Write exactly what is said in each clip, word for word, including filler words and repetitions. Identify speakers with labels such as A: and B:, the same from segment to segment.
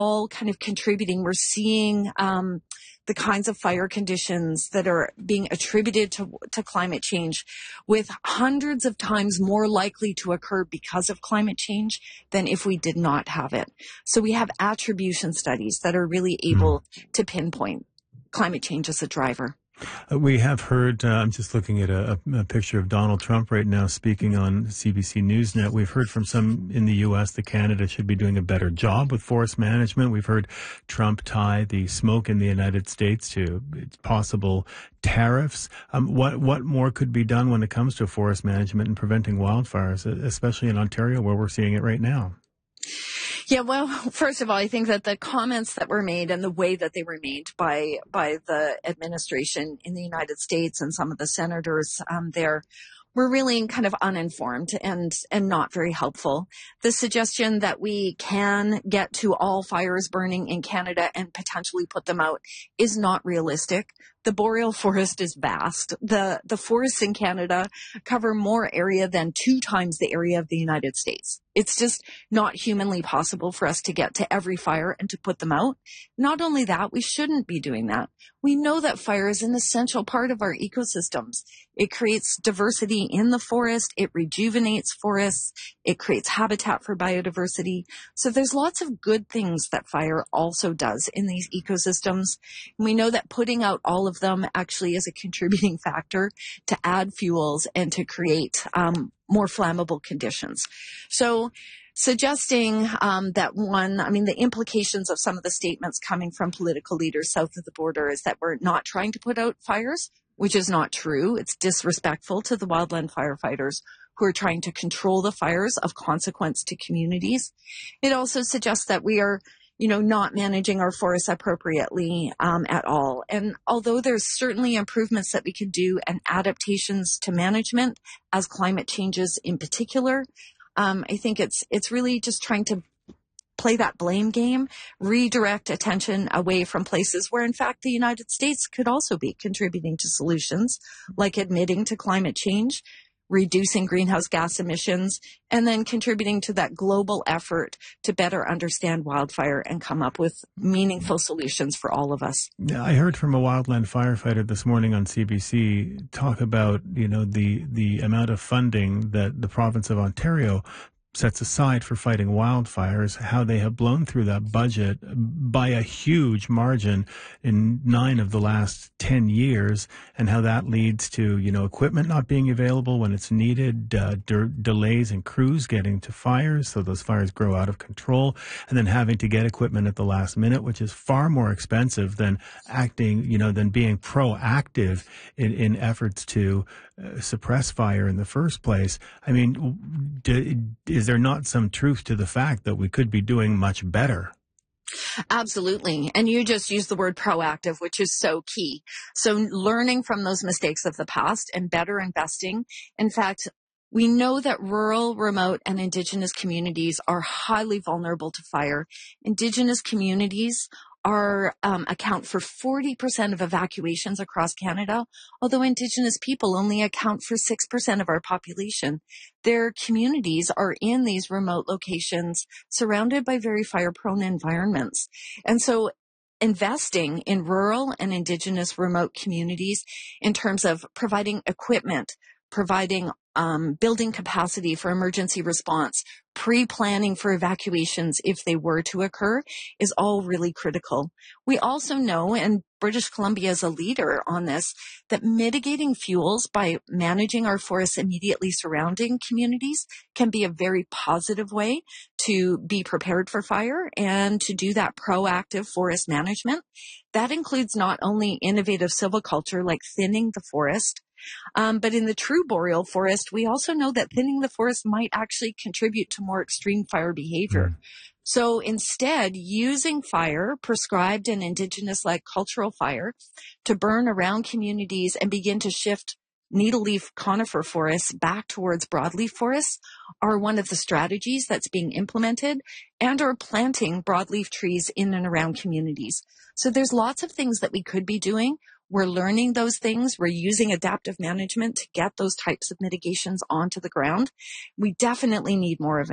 A: all kind of contributing. We're seeing um, the kinds of fire conditions that are being attributed to, to climate change with hundreds of times more likely to occur because of climate change than if we did not have it. So we have attribution studies that are really able mm. to pinpoint climate change as a driver.
B: Uh, we have heard, uh, I'm just looking at a, a picture of Donald Trump right now speaking on C B C Newsnet. We've heard from some in the U S that Canada should be doing a better job with forest management. We've heard Trump tie the smoke in the United States to possible tariffs. Um, what, what more could be done when it comes to forest management and preventing wildfires, especially in Ontario where we're seeing it right now?
A: Yeah, well, first of all, I think that the comments that were made and the way that they were made by by the administration in the United States and some of the senators um, there were really kind of uninformed and and not very helpful. The suggestion that we can get to all fires burning in Canada and potentially put them out is not realistic. The boreal forest is vast. The the forests in Canada cover more area than two times the area of the United States. It's just not humanly possible for us to get to every fire and to put them out. Not only that, we shouldn't be doing that. We know that fire is an essential part of our ecosystems. It creates diversity in the forest. It rejuvenates forests. It creates habitat for biodiversity. So there's lots of good things that fire also does in these ecosystems. And we know that putting out all of them actually is a contributing factor to add fuels and to create um, more flammable conditions. So suggesting um, that one, I mean, the implications of some of the statements coming from political leaders south of the border is that we're not trying to put out fires, which is not true. It's disrespectful to the wildland firefighters who are trying to control the fires of consequence to communities. It also suggests that we are, you know, not managing our forests appropriately um, at all. And although there's certainly improvements that we can do and adaptations to management as climate changes in particular, um, I think it's it's really just trying to play that blame game, redirect attention away from places where, in fact, the United States could also be contributing to solutions, like admitting to climate change, reducing greenhouse gas emissions, and then contributing to that global effort to better understand wildfire and come up with meaningful solutions for all of us.
B: Yeah, I heard from a wildland firefighter this morning on C B C talk about, you know, the, the amount of funding that the province of Ontario sets aside for fighting wildfires, how they have blown through that budget by a huge margin in nine of the last ten years, and how that leads to, you know, equipment not being available when it's needed, uh, de- delays in crews getting to fires, so those fires grow out of control, and then having to get equipment at the last minute, which is far more expensive than acting, you know, than being proactive in, in efforts to uh, suppress fire in the first place. I mean, d- is there not some truth to the fact that we could be doing much better?
A: Absolutely. And you just used the word proactive, which is so key. So learning from those mistakes of the past and better investing. In fact, we know that rural, remote, and Indigenous communities are highly vulnerable to fire. Indigenous communities are um, account for forty percent of evacuations across Canada, although Indigenous people only account for six percent of our population. Their communities are in these remote locations surrounded by very fire-prone environments. And so investing in rural and Indigenous remote communities in terms of providing equipment, providing um, building capacity for emergency response, pre-planning for evacuations if they were to occur is all really critical. We also know, and British Columbia is a leader on this, that mitigating fuels by managing our forests immediately surrounding communities can be a very positive way to be prepared for fire and to do that proactive forest management. That includes not only innovative silviculture like thinning the forest, Um, but in the true boreal forest, we also know that thinning the forest might actually contribute to more extreme fire behavior. Mm. So instead, using fire, prescribed and Indigenous-led cultural fire, to burn around communities and begin to shift needle-leaf conifer forests back towards broadleaf forests are one of the strategies that's being implemented, and are planting broadleaf trees in and around communities. So there's lots of things that we could be doing. We're learning those things. We're using adaptive management to get those types of mitigations onto the ground. We definitely need more of it.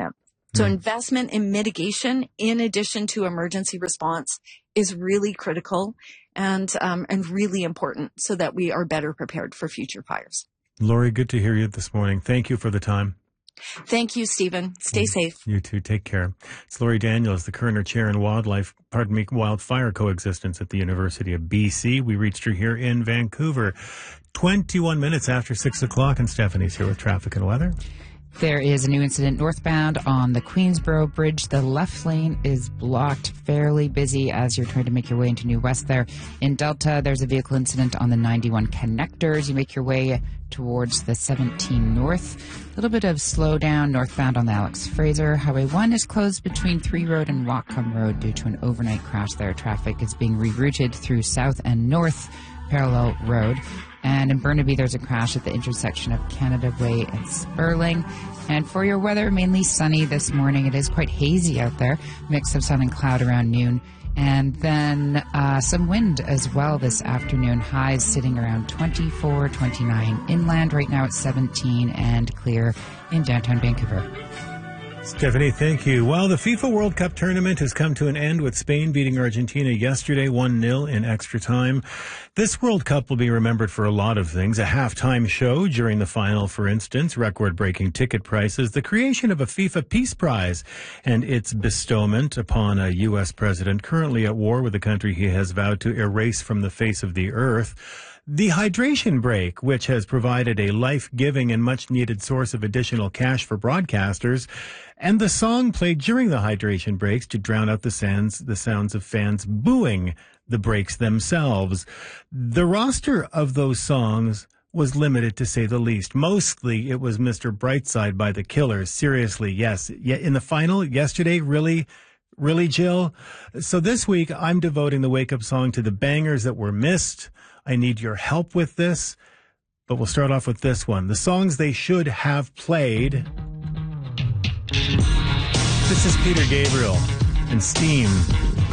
A: So
B: Right.
A: investment in mitigation, in addition to emergency response, is really critical and um, and really important so that we are better prepared for future fires.
B: Lori, good to hear you this morning. Thank you for the time.
A: Thank you, Stephen. Stay safe.
B: You too. Take care. It's Lori Daniels, the Kerner Chair in Wildlife, pardon me, Wildfire Coexistence at the University of B C. We reached her here in Vancouver. twenty-one minutes after six o'clock, and Stephanie's here with traffic and weather.
C: There is a new incident northbound on the Queensboro Bridge. The left lane is blocked, fairly busy as you're trying to make your way into New West there. In Delta, there's a vehicle incident on the ninety-one connectors. You make your way towards the seventeen North. A little bit of slowdown northbound on the Alex Fraser. Highway one is closed between Three Road and Whatcom Road due to an overnight crash there. Traffic is being rerouted through South and North Parallel Road. And in Burnaby, there's a crash at the intersection of Canada Way and Sperling. And for your weather, mainly sunny this morning. It is quite hazy out there. Mix of sun and cloud around noon. And then uh, some wind as well this afternoon. Highs sitting around twenty-four, twenty-nine inland. Right now it's seventeen and clear in downtown Vancouver.
B: Stephanie, thank you. Well, the FIFA World Cup tournament has come to an end with Spain beating Argentina yesterday one nil in extra time. This World Cup will be remembered for a lot of things. A halftime show during the final, for instance, record-breaking ticket prices, the creation of a FIFA Peace Prize, and its bestowment upon a U S president currently at war with a country he has vowed to erase from the face of the earth. The hydration break, which has provided a life-giving and much-needed source of additional cash for broadcasters, and the song played during the hydration breaks to drown out the sounds, the sounds of fans booing the breaks themselves. The roster of those songs was limited, to say the least. Mostly it was Mister Brightside by The Killers. Seriously, yes. Yet in the final yesterday, really... Really, Jill? So this week, I'm devoting the wake-up song to the bangers that were missed. I need your help with this. But we'll start off with this one. The songs they should have played. This is Peter Gabriel and Steam.